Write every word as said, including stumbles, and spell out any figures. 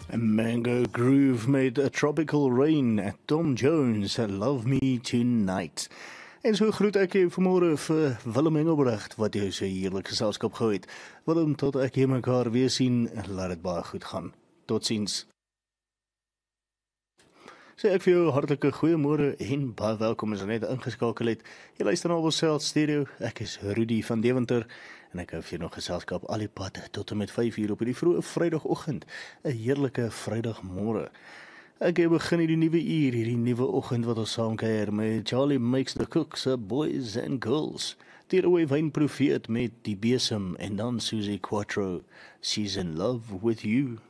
Mango Groove made a tropical rain at Tom Jones, Love Me Tonight. En so groet ek jou vanmôre vir Willem Engelbrecht, wat jou so heerlik geselskap gehou het. Willem, tot ek jy mekaar weer sien, laat dit baie goed gaan. Totsiens. Sê ek vir jou hartelike goeiemôre en baie welkom as jy net ingeskakel het. Jy luister na Welseld Stereo, ek is Rudy van Deventer en ek hou vir jou nog geselskap al die pad tot en met vyf uur op die vroeë Vrydagoggend, 'n heerlike Vrydagmôre. Ek begin hierdie nuwe uur, hierdie nuwe oggend wat ons saam kuier met Charlie Makes the Cooks, Boys and Girls, Tearaway Wynprofeet met Die Besem en dan Susie Quattro, She's in Love with You.